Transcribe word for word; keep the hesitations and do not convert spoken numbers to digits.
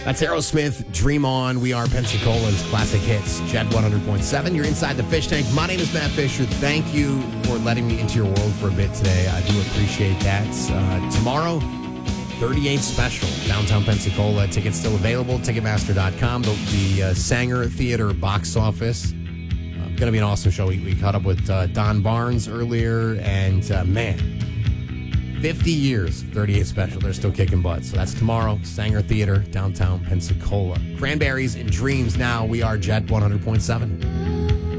That's Aerosmith, Dream On. We are Pensacola's Classic Hits, Jet one hundred point seven. You're inside the fish tank. My name is Matt Fisher. Thank you for letting me into your world for a bit today. I do appreciate that. Uh, tomorrow, thirty-eight Special, downtown Pensacola. Tickets still available, Ticketmaster dot com. The, the uh, Sanger Theater box office. Uh, going to be an awesome show. We, we caught up with uh, Don Barnes earlier, and uh, man, fifty years, thirty-eight Special. They're still kicking butt. So that's tomorrow, Sanger Theater, downtown Pensacola. Cranberries and Dreams now. We are Jet one hundred point seven.